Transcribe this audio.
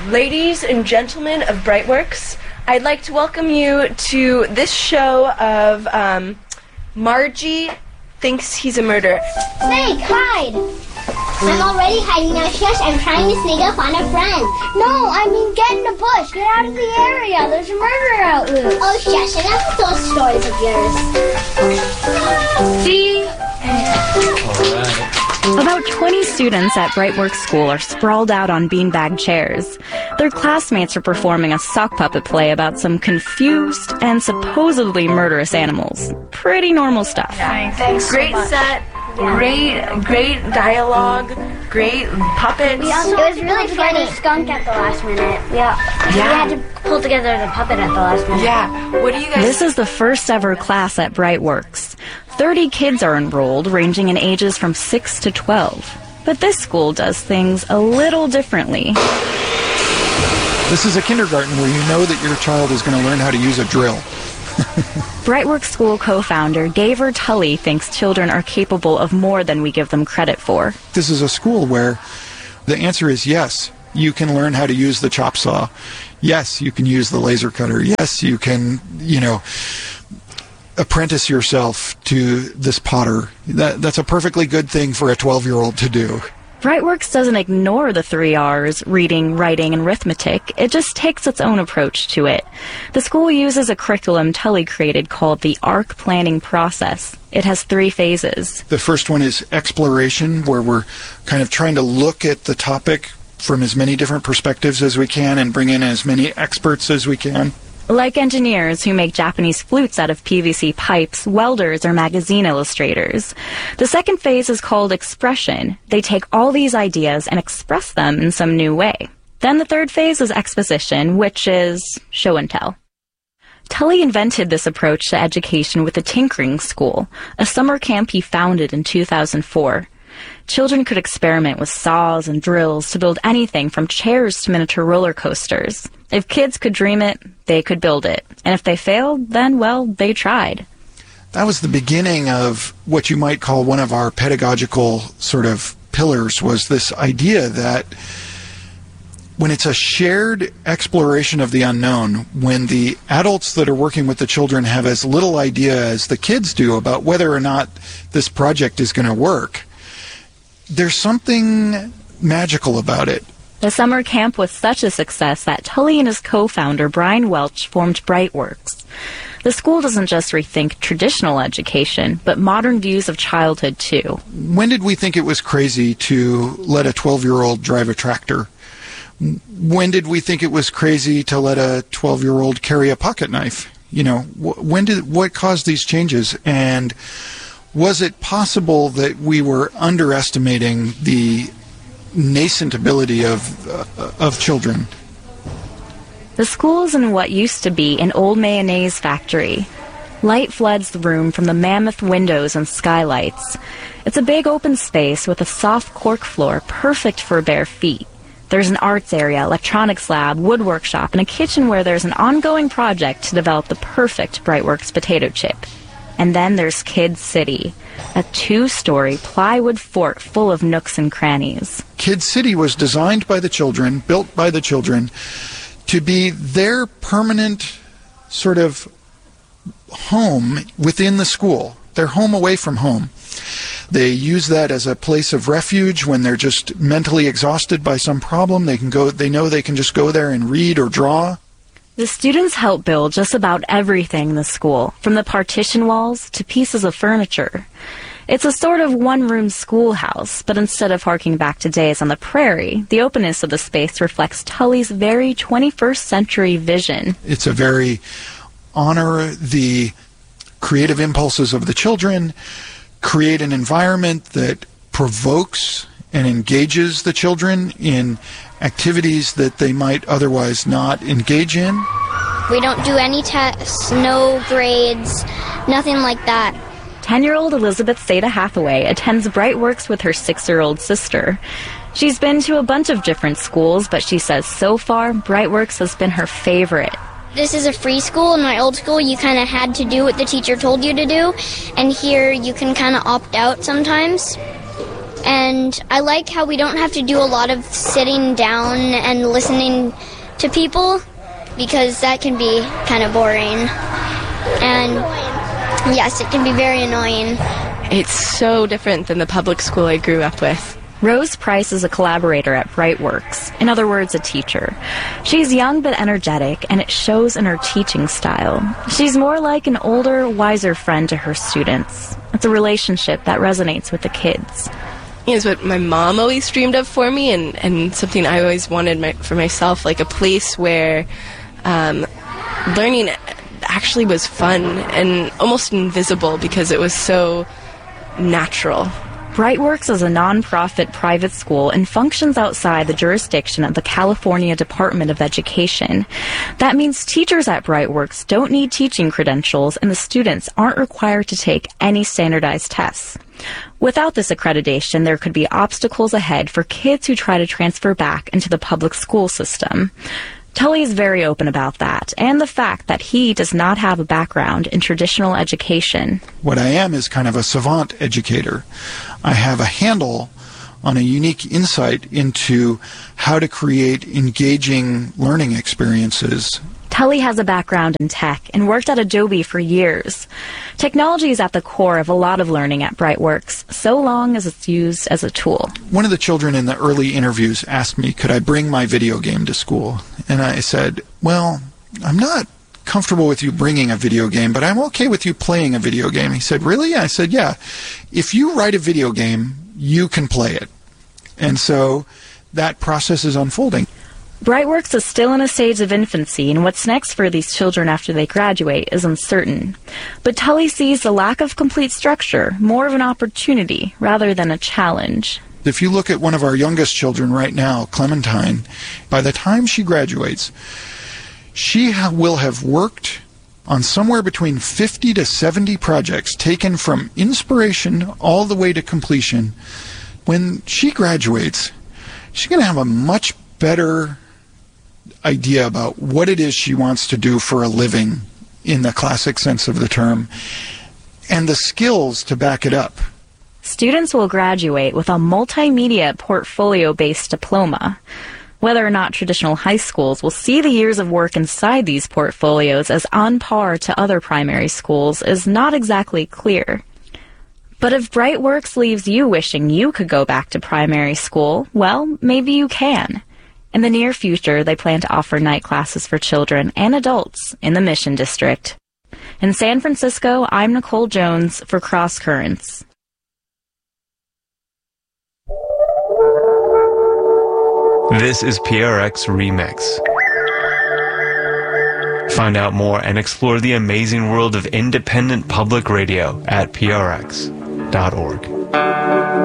Ladies and gentlemen of Brightworks, I'd like to welcome you to this show of Margie Thinks He's a Murderer. Snake, hide! I'm already hiding now. Shush, I'm trying to sneak up on a friend. No, I mean get in the bush. Get out of the area. There's a murderer out loose. Oh, shush, enough with those stories of yours. See? Alright. About 20 students at Brightworks School are sprawled out on beanbag chairs. Their classmates are performing a sock puppet play about some confused and supposedly murderous animals. Pretty normal stuff. Yeah, thanks. Great set. Great dialogue. Great puppets. It was really funny. Skunk at the last minute. Yeah. We had to pull together the puppet at the last minute. Yeah. What do you guys... This is the first ever class at Brightworks. 30 kids are enrolled, ranging in ages from 6 to 12. But this school does things a little differently. This is a kindergarten where you know that your child is going to learn how to use a drill. Brightworks School co-founder Gaver Tully thinks children are capable of more than we give them credit for. This is a school where the answer is yes. You can learn how to use the chop saw. Yes, you can use the laser cutter. Yes, you can, apprentice yourself to this potter. That's a perfectly good thing for a 12-year-old to do. Brightworks doesn't ignore the 3 R's, reading, writing, and arithmetic. It just takes its own approach to it. The school uses a curriculum Tully created called the ARC planning process. It has 3 phases. The first one is exploration, where we're kind of trying to look at the topic from as many different perspectives as we can and bring in as many experts as we can. Like engineers who make Japanese flutes out of PVC pipes, welders, or magazine illustrators. The second phase is called expression. They take all these ideas and express them in some new way. Then the third phase is exposition, which is show and tell. Tully invented this approach to education with the Tinkering School, a summer camp he founded in 2004. Children could experiment with saws and drills to build anything from chairs to miniature roller coasters. If kids could dream it, they could build it. And if they failed, then, well, they tried. That was the beginning of what you might call one of our pedagogical sort of pillars, was this idea that when it's a shared exploration of the unknown, when the adults that are working with the children have as little idea as the kids do about whether or not this project is going to work, there's something magical about it. The summer camp was such a success that Tully and his co-founder, Brian Welch, formed Brightworks. The school doesn't just rethink traditional education, but modern views of childhood, too. When did we think it was crazy to let a 12-year-old drive a tractor? When did we think it was crazy to let a 12-year-old carry a pocket knife? What caused these changes? And was it possible that we were underestimating the nascent ability of children? The school is in what used to be an old mayonnaise factory. Light floods the room from the mammoth windows and skylights. It's a big open space with a soft cork floor perfect for bare feet. There's an arts area, electronics lab, wood workshop, and a kitchen where there's an ongoing project to develop the perfect Brightworks potato chip. And then there's Kid City, a 2-story plywood fort full of nooks and crannies. Kid City was designed by the children, built by the children, to be their permanent sort of home within the school, their home away from home. They use that as a place of refuge when they're just mentally exhausted by some problem. They know they can just go there and read or draw. The students help build just about everything in the school, from the partition walls to pieces of furniture. It's a sort of one-room schoolhouse, but instead of harking back to days on the prairie, the openness of the space reflects Tully's very 21st century vision. It's a very honor the creative impulses of the children, create an environment that provokes and engages the children in activities that they might otherwise not engage in. We don't do any tests, no grades, nothing like that. 10-year-old Elizabeth Seda Hathaway attends Brightworks with her 6-year-old sister. She's been to a bunch of different schools, but she says so far, Brightworks has been her favorite. This is a free school. In my old school, you kind of had to do what the teacher told you to do, and here you can kind of opt out sometimes. And I like how we don't have to do a lot of sitting down and listening to people, because that can be kind of boring. And yes, it can be very annoying. It's so different than the public school I grew up with. Rose Price is a collaborator at Brightworks, in other words, a teacher. She's young but energetic, and it shows in her teaching style. She's more like an older, wiser friend to her students. It's a relationship that resonates with the kids. It's what my mom always dreamed of for me, and something I always wanted for myself, like a place where learning actually was fun and almost invisible because it was so natural. Brightworks is a non-profit private school and functions outside the jurisdiction of the California Department of Education. That means teachers at Brightworks don't need teaching credentials, and the students aren't required to take any standardized tests. Without this accreditation, there could be obstacles ahead for kids who try to transfer back into the public school system. Tully is very open about that, and the fact that he does not have a background in traditional education. What I am is kind of a savant educator. I have a handle on a unique insight into how to create engaging learning experiences. Tully has a background in tech and worked at Adobe for years. Technology is at the core of a lot of learning at Brightworks, so long as it's used as a tool. One of the children in the early interviews asked me, could I bring my video game to school? And I said, well, I'm not comfortable with you bringing a video game, but I'm okay with you playing a video game. He said, really? I said, yeah. If you write a video game, you can play it. And so that process is unfolding. Brightworks is still in a stage of infancy, and what's next for these children after they graduate is uncertain. But Tully sees the lack of complete structure more of an opportunity rather than a challenge. If you look at one of our youngest children right now, Clementine, by the time she graduates, she will have worked on somewhere between 50 to 70 projects taken from inspiration all the way to completion. When she graduates, she's going to have a much better idea about what it is she wants to do for a living in the classic sense of the term, and the skills to back it up. Students will graduate with a multimedia portfolio-based diploma. Whether or not traditional high schools will see the years of work inside these portfolios as on par to other primary schools is not exactly clear. But if Brightworks leaves you wishing you could go back to primary school, well, maybe you can. In the near future, they plan to offer night classes for children and adults in the Mission District. In San Francisco, I'm Nicole Jones for Cross Currents. This is PRX Remix. Find out more and explore the amazing world of independent public radio at prx.org.